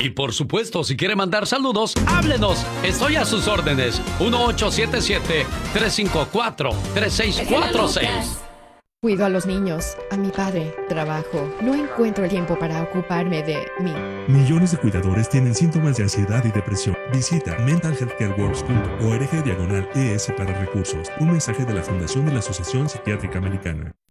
Y por supuesto, si quiere mandar saludos, háblenos. Estoy a sus órdenes. 1877-354-3646. Cuido a los niños, a mi padre, trabajo. No encuentro el tiempo para ocuparme de mí. Millones de cuidadores tienen síntomas de ansiedad y depresión. Visita mentalhealthcareworks.org/ES para recursos. Un mensaje de la Fundación de la Asociación Psiquiátrica Americana.